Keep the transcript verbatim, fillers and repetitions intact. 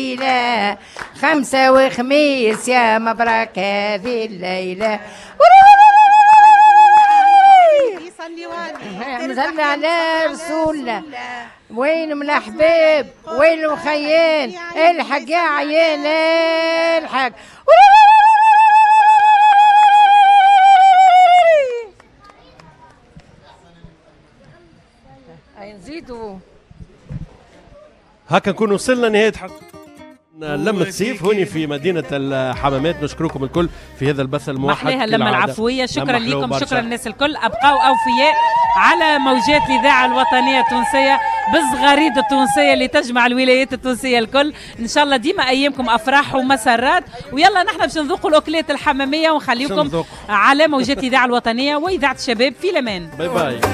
خمسة وخميس يا مبروك هذه الليلة. نزلنا على رسول الله. وين من احباب وين المخيان الحق يا عيان الحق. نزيدوا هكا نكون وصلنا نهاية حلقة لمة سيف هوني في مدينة الحمامات. نشكركم الكل في هذا البث الموحد. محليها اللمة العفوية. شكرا لكم، شكرا للناس الكل. أبقوا أوفياء على موجات الإذاعة الوطنية التونسية بالزغاريد التونسية اللي تجمع الولايات التونسية الكل. إن شاء الله ديما أيامكم أفراح ومسرات. ويلا نحن باش نذوقوا الأكلات الحمامية ونخليكم على موجات الإذاعة الوطنية وإذاعة الشباب في الأمان. باي باي.